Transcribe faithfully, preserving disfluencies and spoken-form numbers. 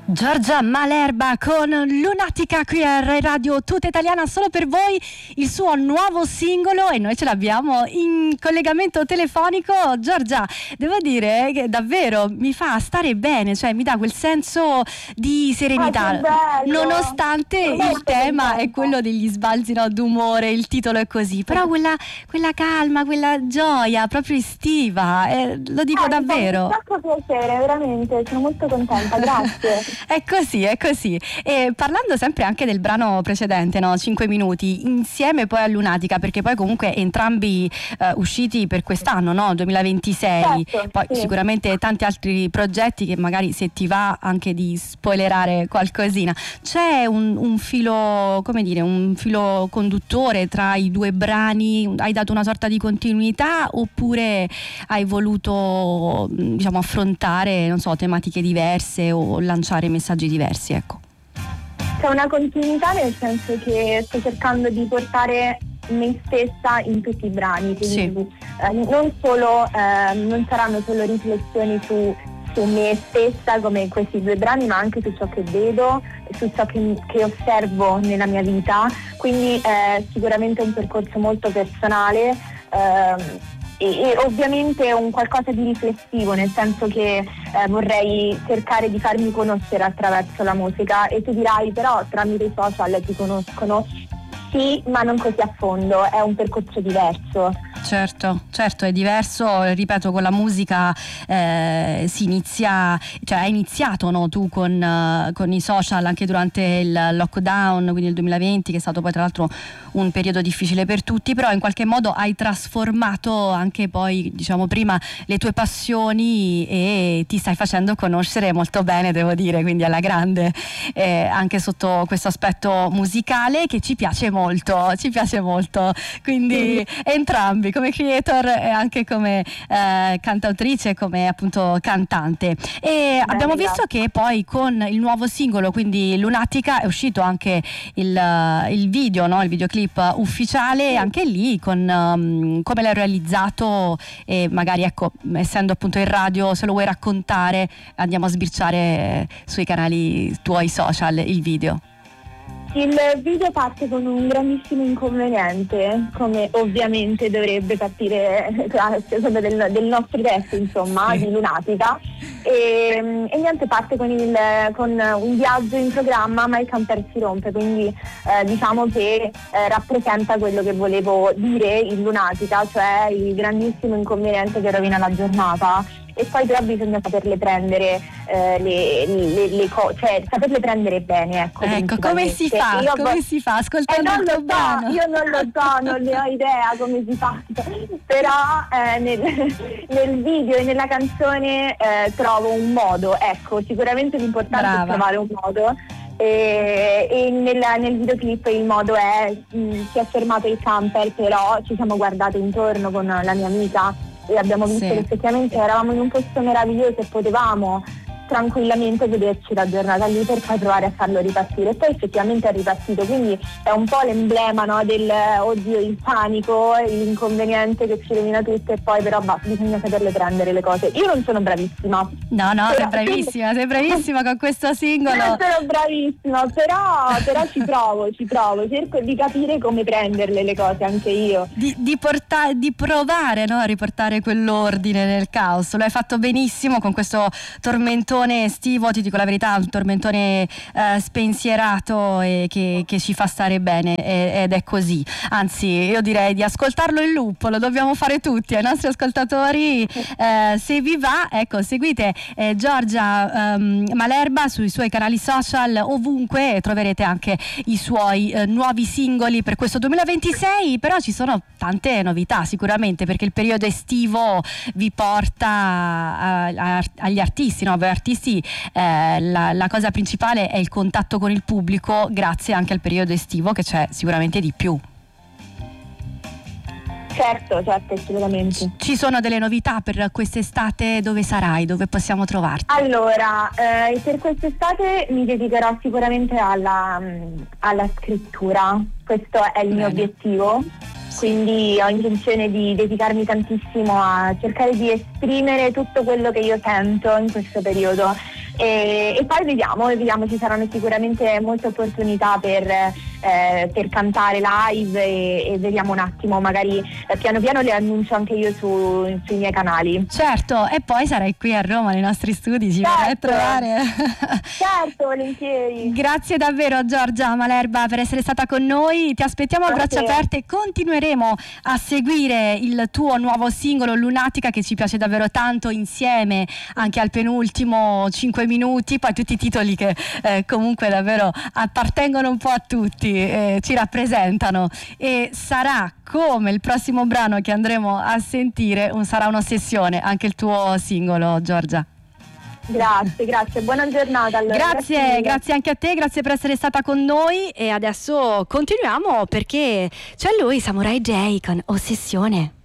Giorgia Malerba con Lunatica qui a Rai Radio Tutta Italiana, solo per voi il suo nuovo singolo e noi ce l'abbiamo in collegamento telefonico. Giorgia, devo dire che davvero mi fa stare bene, cioè mi dà quel senso di serenità, ah, nonostante il tema è quello degli sbalzi, no, d'umore, il titolo è così, però quella, quella calma, quella gioia proprio estiva, eh, lo dico eh, davvero. Mi fa un sacco piacere, veramente, sono molto contenta, grazie. È così, è così. E parlando sempre anche del brano precedente, no? cinque minuti, insieme poi a Lunatica, perché poi comunque entrambi eh, usciti per quest'anno, no? duemilaventisei. Certo, poi sì. Sicuramente tanti altri progetti che magari, se ti va anche di spoilerare qualcosina. C'è un, un filo, come dire, un filo conduttore tra i due brani? Hai dato una sorta di continuità oppure hai voluto, diciamo, affrontare, non so, tematiche diverse o lanciare messaggi diversi, ecco? C'è una continuità, nel senso che sto cercando di portare me stessa in tutti i brani, quindi sì. eh, non solo eh, non saranno solo riflessioni su, su me stessa come in questi due brani, ma anche su ciò che vedo, su ciò che, che osservo nella mia vita, quindi eh, sicuramente è un percorso molto personale eh, E, e ovviamente un qualcosa di riflessivo, nel senso che eh, vorrei cercare di farmi conoscere attraverso la musica. E tu dirai, però tramite i social ti conoscono. Sì, ma non così a fondo, è un percorso diverso. Certo, certo, è diverso, ripeto, con la musica eh, si inizia, cioè hai iniziato, no, tu con, uh, con i social anche durante il lockdown, quindi il duemilaventi, che è stato poi tra l'altro un periodo difficile per tutti, però in qualche modo hai trasformato anche poi, diciamo, prima le tue passioni e ti stai facendo conoscere molto bene, devo dire, quindi alla grande, eh, anche sotto questo aspetto musicale che ci piace molto, ci piace molto, quindi mm. entrambi, come creator e anche come eh, cantautrice, come appunto cantante. E Bella. Abbiamo visto che poi con il nuovo singolo, quindi Lunatica, è uscito anche il, il video, no? Il videoclip ufficiale, sì. Anche lì con um, come l'hai realizzato e magari, ecco, essendo appunto in radio, se lo vuoi raccontare, andiamo a sbirciare sui canali tuoi social il video. Il video parte con un grandissimo inconveniente, come ovviamente dovrebbe partire a seconda del, del nostro testo, insomma, sì. Di Lunatica. E, e niente, parte con, il, con un viaggio in programma, ma il camper si rompe, quindi eh, diciamo che eh, rappresenta quello che volevo dire in Lunatica, cioè il grandissimo inconveniente che rovina la giornata. E poi però bisogna saperle prendere eh, le, le, le cose, cioè saperle prendere bene, ecco. Ecco, come si fa? Io come vo- si fa? Ascoltando eh, il tuo so, brano. Io non lo so, non ne ho idea come si fa, però eh, nel, nel video e nella canzone eh, trovo un modo, ecco, sicuramente l'importante Brava. È trovare un modo. E, e nel, nel videoclip il modo è mh, si è fermato il camper, però ci siamo guardate intorno con la mia amica e abbiamo visto sì. Che effettivamente eravamo in un posto meraviglioso e potevamo tranquillamente goderci la giornata lì per poi provare a farlo ripartire, e poi effettivamente è ripartito, quindi è un po' l'emblema, no, del oddio, il panico, l'inconveniente che ci rovina tutto, e poi però bah, bisogna saperle prendere le cose. Io non sono bravissima, no no però, sei bravissima sei bravissima con questo singolo. Non sono bravissima, però, però ci provo ci provo cerco di capire come prenderle le cose anche io, di, di, porta- di provare, no, a riportare quell'ordine nel caos. Lo hai fatto benissimo con questo tormentone estivo, ti dico la verità, un tormentone eh, spensierato e che, che ci fa stare bene, e, ed è così. Anzi, io direi di ascoltarlo in loop, lo dobbiamo fare tutti ai nostri ascoltatori. Eh, se vi va, ecco, seguite eh, Giorgia um, Malerba sui suoi canali social, ovunque troverete anche i suoi eh, nuovi singoli per questo duemilaventisei, però ci sono tante novità sicuramente, perché il periodo estivo vi porta a, a, agli artisti, no? Artisti, eh, la, la cosa principale è il contatto con il pubblico, grazie anche al periodo estivo, che c'è sicuramente di più. Certo, certo, assolutamente. Ci sono delle novità per quest'estate? Dove sarai? Dove possiamo trovarti? Allora, eh, per quest'estate mi dedicherò sicuramente alla, alla scrittura, questo è il Bene. Mio obiettivo. Quindi ho intenzione di dedicarmi tantissimo a cercare di esprimere tutto quello che io sento in questo periodo. e, e poi vediamo, vediamo, ci saranno sicuramente molte opportunità per, eh, per cantare live e, e vediamo un attimo, magari eh, piano piano le annuncio anche io su, sui miei canali. Certo, e poi sarai qui a Roma nei nostri studi, ci certo, verrai a trovare. Certo, volentieri. Grazie davvero Giorgia Malerba per essere stata con noi, ti aspettiamo a braccia aperte e continueremo a seguire il tuo nuovo singolo Lunatica, che ci piace davvero tanto, insieme anche al penultimo cinque minuti, poi tutti i titoli che eh, comunque davvero appartengono un po' a tutti, eh, ci rappresentano, e sarà come il prossimo brano che andremo a sentire, un, sarà un'ossessione anche il tuo singolo, Giorgia. Grazie, grazie, buona giornata allora. Grazie, grazie, grazie anche a te, grazie per essere stata con noi, e adesso continuiamo perché c'è lui, Samurai J con Ossessione.